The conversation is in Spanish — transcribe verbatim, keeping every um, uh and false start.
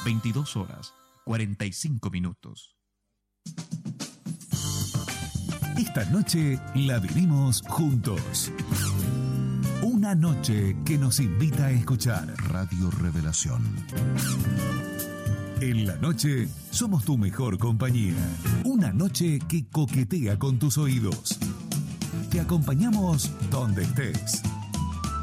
veintidós horas, cuarenta y cinco minutos. Esta noche la vivimos juntos. Una noche que nos invita a escuchar Radio Revelación. En la noche somos tu mejor compañía. Una noche que coquetea con tus oídos. Te acompañamos donde estés.